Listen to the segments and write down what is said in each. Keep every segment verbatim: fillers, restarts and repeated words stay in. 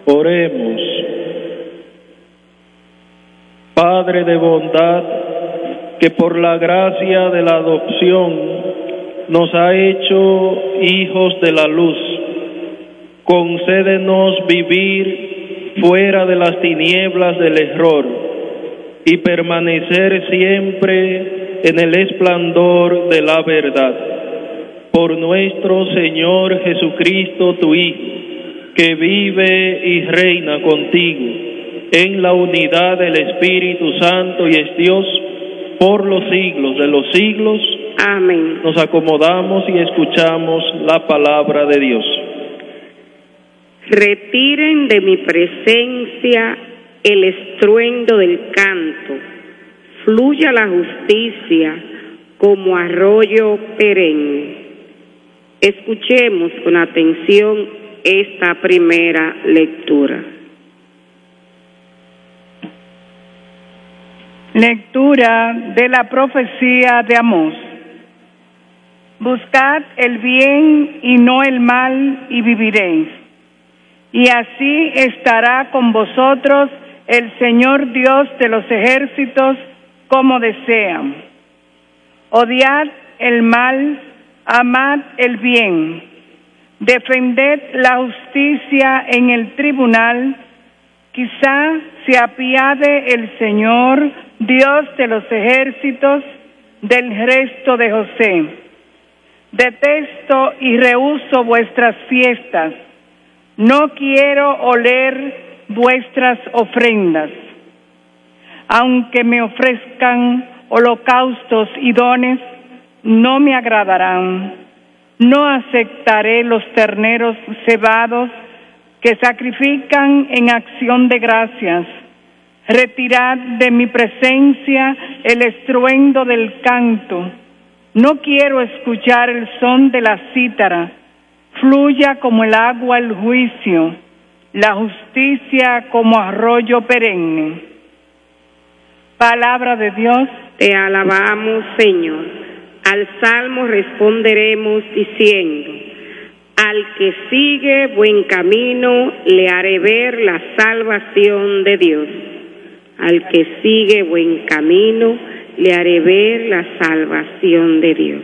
Oremos. Padre de bondad, que por la gracia de la adopción nos ha hecho hijos de la luz, concédenos vivir fuera de las tinieblas del error y permanecer siempre en el esplendor de la verdad. Por nuestro Señor Jesucristo, tu Hijo, que vive y reina contigo en la unidad del Espíritu Santo y es Dios por los siglos de los siglos. Amén. Nos acomodamos y escuchamos la palabra de Dios. Retiren de mi presencia el estruendo del canto, fluya la justicia como arroyo perenne. Escuchemos con atención esta primera lectura. Lectura de la profecía de Amós. Buscad el bien y no el mal, y viviréis. Y así estará con vosotros el Señor Dios de los ejércitos, como desean. Odiad el mal, amad el bien. Defended la justicia en el tribunal. Quizá se apiade el Señor, Dios de los ejércitos, del resto de José. Detesto y rehúso vuestras fiestas. No quiero oler vuestras ofrendas. Aunque me ofrezcan holocaustos y dones, no me agradarán. No aceptaré los terneros cebados que sacrifican en acción de gracias. Retirad de mi presencia el estruendo del canto. No quiero escuchar el son de la cítara. Fluya como el agua el juicio, la justicia como arroyo perenne. Palabra de Dios. Te alabamos, Señor. Al salmo responderemos diciendo: al que sigue buen camino, le haré ver la salvación de Dios. Al que sigue buen camino, le haré ver la salvación de Dios.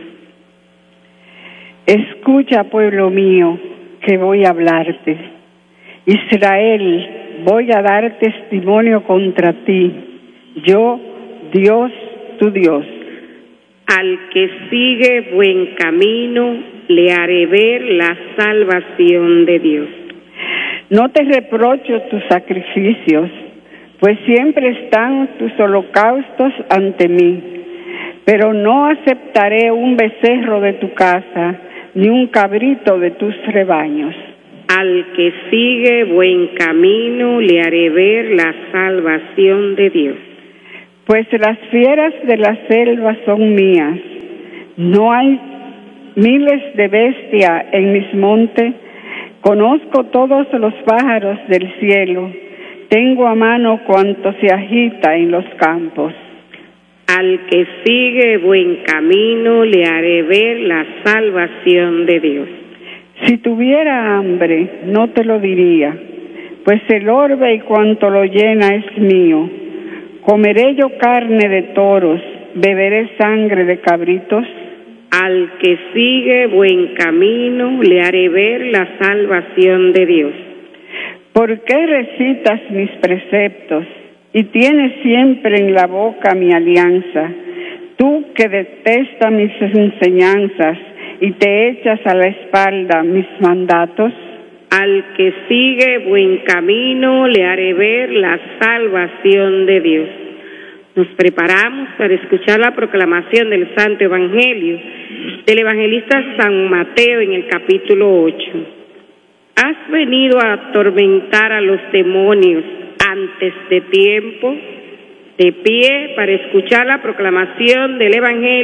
Escucha, pueblo mío, que voy a hablarte. Israel, voy a dar testimonio contra ti. Yo, Dios, tu Dios. Al que sigue buen camino, le haré ver la salvación de Dios. No te reprocho tus sacrificios, pues siempre están tus holocaustos ante mí. Pero no aceptaré un becerro de tu casa, ni un cabrito de tus rebaños. Al que sigue buen camino, le haré ver la salvación de Dios. Pues las fieras de la selva son mías. No hay miles de bestias en mis montes. Conozco todos los pájaros del cielo. Tengo a mano cuanto se agita en los campos. Al que sigue buen camino, le haré ver la salvación de Dios. Si tuviera hambre, no te lo diría, pues el orbe y cuanto lo llena es mío. Comeré yo carne de toros, beberé sangre de cabritos. Al que sigue buen camino, le haré ver la salvación de Dios. ¿Por qué recitas mis preceptos y tienes siempre en la boca mi alianza? Tú que detestas mis enseñanzas y te echas a la espalda mis mandatos. Al que sigue buen camino, le haré ver la salvación de Dios. Nos preparamos para escuchar la proclamación del Santo Evangelio del evangelista San Mateo en el capítulo ocho. ¿Has venido a atormentar a los demonios antes de tiempo? De pie para escuchar la proclamación del Evangelio